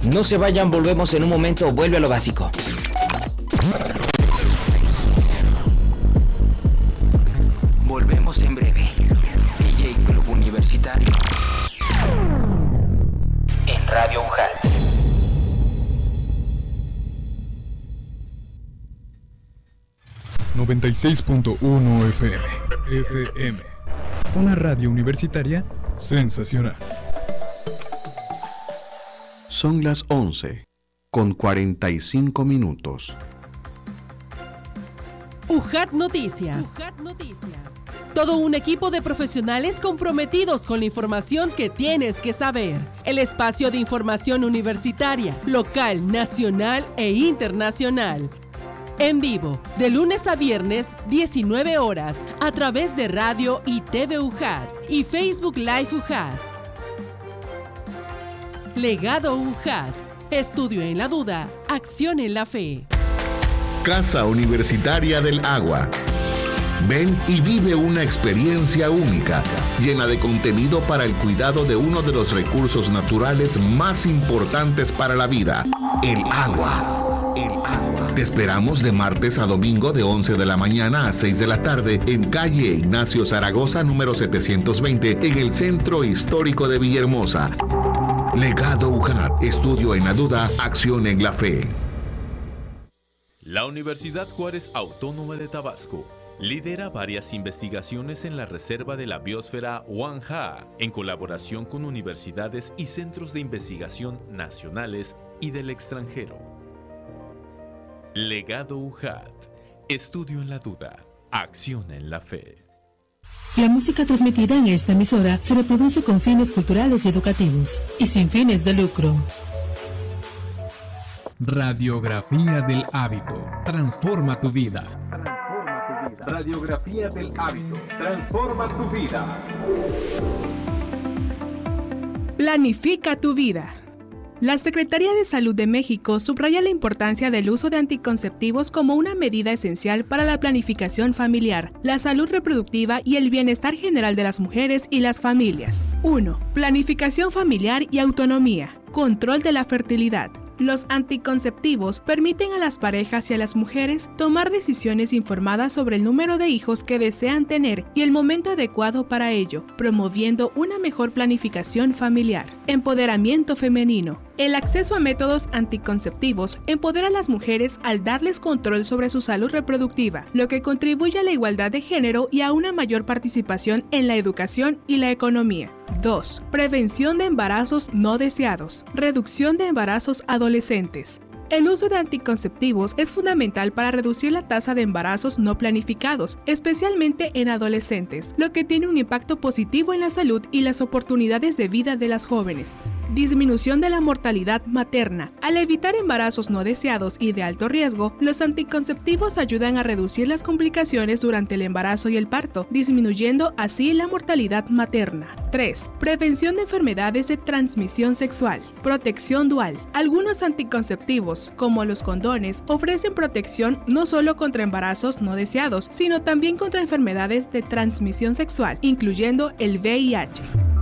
No se vayan, volvemos en un momento. Vuelve a lo básico. Volvemos en breve. DJ Club Universitario en Radio UJAT. ...96.1 FM. Una radio universitaria sensacional. Son las 11:45. UJAT Noticias. Todo un equipo de profesionales comprometidos con la información que tienes que saber. El espacio de información universitaria, local, nacional e internacional. En vivo, de lunes a viernes, 19 horas, a través de radio y TV UJAT y Facebook Live UJAT. Legado UJAT. Estudio en la duda, acción en la fe. Casa Universitaria del Agua. Ven y vive una experiencia única, llena de contenido para el cuidado de uno de los recursos naturales más importantes para la vida, el agua. Te esperamos de martes a domingo de 11 de la mañana a 6 de la tarde en calle Ignacio Zaragoza, número 720, en el Centro Histórico de Villahermosa. Legado UJAT, estudio en la duda, acción en la fe. La Universidad Juárez Autónoma de Tabasco lidera varias investigaciones en la Reserva de la Biosfera Huanja, en colaboración con universidades y centros de investigación nacionales y del extranjero. Legado UJAT, estudio en la duda, acción en la fe. La música transmitida en esta emisora se reproduce con fines culturales y educativos y sin fines de lucro. Radiografía del hábito. Transforma tu vida. Radiografía del hábito. Transforma tu vida. Planifica tu vida. La Secretaría de Salud de México subraya la importancia del uso de anticonceptivos como una medida esencial para la planificación familiar, la salud reproductiva y el bienestar general de las mujeres y las familias. 1. Planificación familiar y autonomía. Control de la fertilidad. Los anticonceptivos permiten a las parejas y a las mujeres tomar decisiones informadas sobre el número de hijos que desean tener y el momento adecuado para ello, promoviendo una mejor planificación familiar. Empoderamiento femenino. El acceso a métodos anticonceptivos empodera a las mujeres al darles control sobre su salud reproductiva, lo que contribuye a la igualdad de género y a una mayor participación en la educación y la economía. 2. Prevención de embarazos no deseados. Reducción de embarazos adolescentes. El uso de anticonceptivos es fundamental para reducir la tasa de embarazos no planificados, especialmente en adolescentes, lo que tiene un impacto positivo en la salud y las oportunidades de vida de las jóvenes. Disminución de la mortalidad materna. Al evitar embarazos no deseados y de alto riesgo, los anticonceptivos ayudan a reducir las complicaciones durante el embarazo y el parto, disminuyendo así la mortalidad materna. 3. Prevención de enfermedades de transmisión sexual. Protección dual. Algunos anticonceptivos, como los condones, ofrecen protección no solo contra embarazos no deseados, sino también contra enfermedades de transmisión sexual, incluyendo el VIH.